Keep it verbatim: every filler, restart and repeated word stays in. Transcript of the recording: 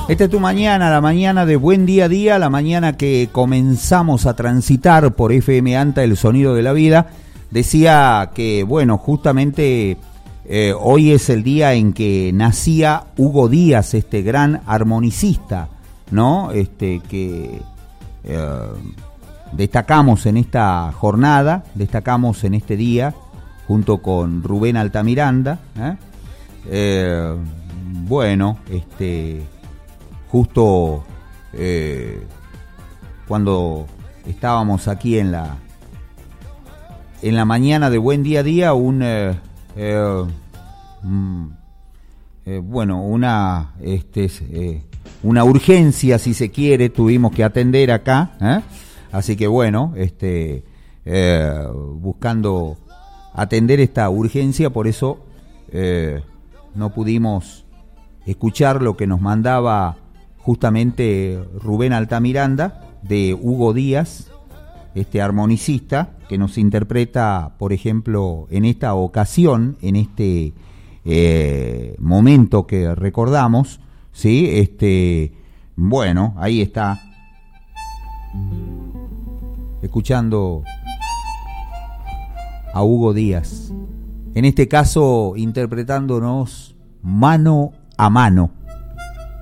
Esta es tu mañana, la mañana de Buen Día a Día, la mañana que comenzamos a transitar por F M ANTA, el sonido de la vida. Decía que, bueno, justamente eh, hoy es el día en que nacía Hugo Díaz, este gran armonicista, ¿no? Este que eh, destacamos en esta jornada, destacamos en este día, junto con Rubén Altamiranda. ¿eh? Eh, bueno, este... Justo eh, cuando estábamos aquí en la en la mañana de Buen Día a Día, un eh, eh, mm, eh, bueno, una este eh, una urgencia, si se quiere, tuvimos que atender acá, ¿eh? Así que bueno, este eh, buscando atender esta urgencia, por eso eh, no pudimos escuchar lo que nos mandaba justamente Rubén Altamiranda, de Hugo Díaz, este armonicista, que nos interpreta, por ejemplo, en esta ocasión, en este eh, momento que recordamos, ¿sí? Este, bueno, ahí está, escuchando a Hugo Díaz, en este caso interpretándonos Mano a Mano.